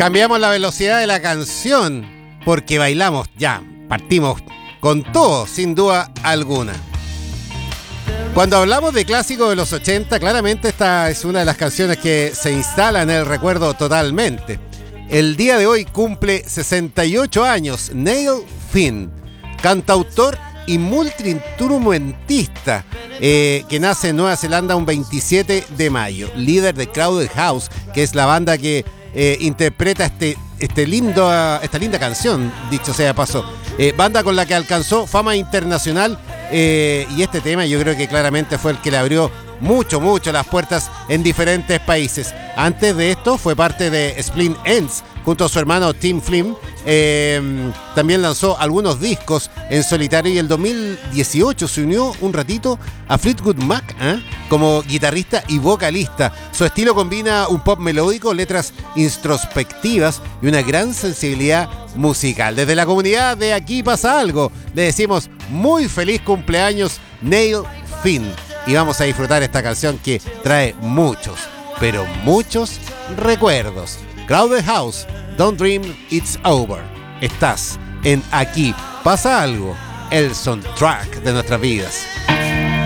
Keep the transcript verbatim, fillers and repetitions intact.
Cambiamos la velocidad de la canción porque bailamos ya, partimos con todo, sin duda alguna. Cuando hablamos de clásicos de los ochenta, claramente esta es una de las canciones que se instala en el recuerdo totalmente. El día de hoy cumple sesenta y ocho años Neil Finn, cantautor y multiinstrumentista eh, que nace en Nueva Zelanda un veintisiete de mayo, líder de Crowded House, que es la banda que eh, interpreta este, este lindo, esta linda canción, dicho sea de paso, eh, banda con la que alcanzó fama internacional eh, y este tema yo creo que claramente fue el que le abrió mucho, mucho las puertas en diferentes países. Antes de esto fue parte de Split Enz junto a su hermano Tim Flynn. Eh, también lanzó algunos discos en solitario y el dos mil dieciocho se unió un ratito a Fleetwood Mac ¿eh? como guitarrista y vocalista. Su estilo combina un pop melódico, letras introspectivas y una gran sensibilidad musical. Desde la comunidad de Aquí Pasa Algo le decimos muy feliz cumpleaños Neil Finn y vamos a disfrutar esta canción que trae muchos, pero muchos recuerdos. Crowded House, Don't Dream It's Over. Estás en Aquí Pasa Algo, el soundtrack de nuestras vidas.